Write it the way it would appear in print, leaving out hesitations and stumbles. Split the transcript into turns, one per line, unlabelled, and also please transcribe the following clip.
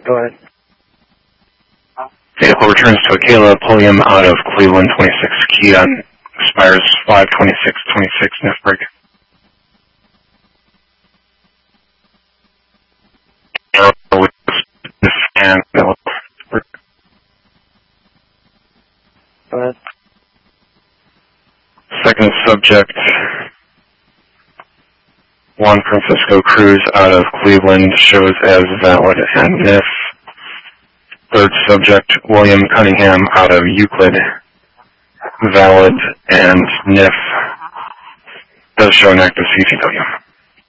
Go ahead.
Vehicle returns to Akela Pulliam out of Cleveland, 26 key on expires 5/26/26 NIF break.
Go ahead.
Second subject, Juan Francisco Cruz out of Cleveland, shows as valid and NIF. Third subject, William Cunningham out of Euclid, valid and NIF. Does show an active CCW.